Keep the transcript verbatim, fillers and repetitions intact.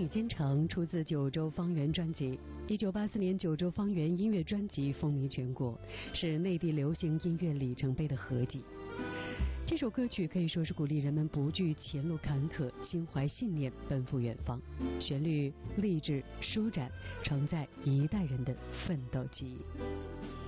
与京城》出自《九州方圆》专辑。一九八四年，《九州方圆》音乐专辑风靡全国，是内地流行音乐里程碑的合集。这首歌曲可以说是鼓励人们不惧前路坎坷，心怀信念，奔赴远方。旋律励志舒展，承载一代人的奋斗记忆。